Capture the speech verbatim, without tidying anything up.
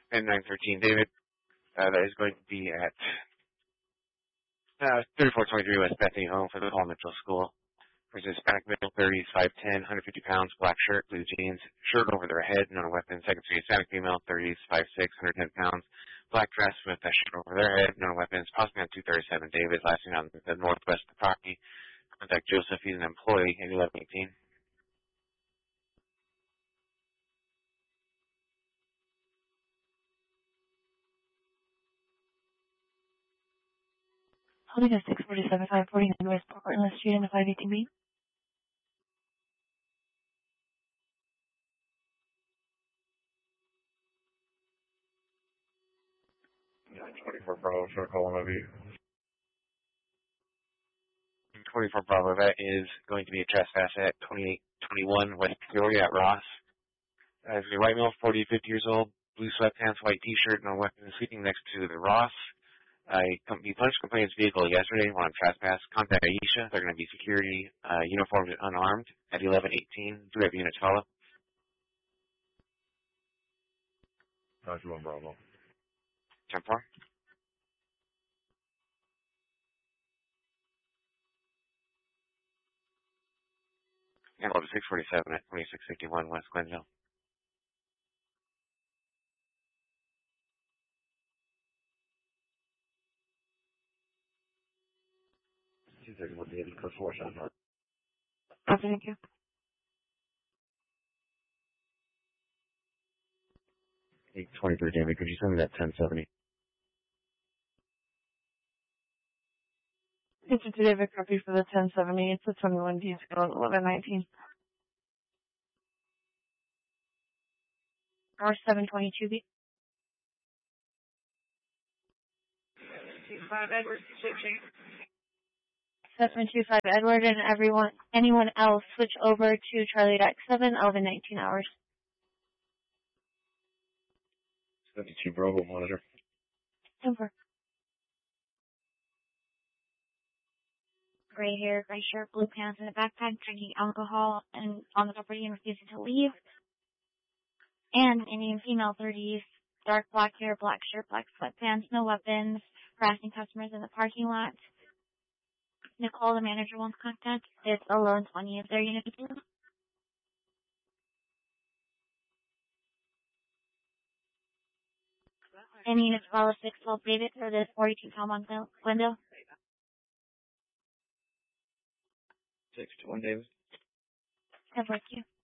and nine thirteen David. Uh, that is going to be at uh, thirty-four twenty-three West Bethany home for the Paul Mitchell School. There's a Hispanic male, thirties, five ten, one hundred fifty pounds, black shirt, blue jeans, shirt over their head, no weapon. Second three, Hispanic female, thirties, five six, one hundred ten pounds, black dress with a shirt over their head, no weapons, possibly on two thirty-seven David, last thing on the northwest of the property. Contact Joseph, he's an employee, at eleven eighteen. Holding a six forty-seven, five forty-nine West Portland Street in the five eighteen B. twenty-four Bravo, should I call him maybe? twenty-four Bravo, that is going to be a trespass at twenty-eight twenty-one West Peoria at Ross. Uh, it's a white male, forty to fifty years old, blue sweatpants, white t-shirt, no weapon, sleeping next to the Ross. Uh, he punched complainant's vehicle yesterday on trespass. Contact Aisha. They're going to be security, uh, uniformed and unarmed at eleven eighteen. Do we have units follow? Roger one Bravo. ten four. And go to six forty-seven at twenty-six fifty-one West Glenville. two thirty-one David, code four, seven five. Okay, thank you. eight twenty-three David, could you send me that ten seventy? It's a David copy for the ten seventy. It's a twenty-one D scale, eleven nineteen. Or seven twenty-two B. five Edward, seven two five Edward, and everyone, anyone else switch over to Charlie Deck seven, eleven nineteen hours. seventy-two Bravo, monitor. Over. Gray hair, gray shirt, blue pants, and a backpack, drinking alcohol and on the property and refusing to leave. And Indian female, thirties, dark black hair, black shirt, black sweatpants, no weapons, harassing customers in the parking lot. Nicole, the manager, wants contact. It's eleven twenty if they're unit two. And unit follow six twelve David for the forty-two Talmont window. six to one David. God bless you.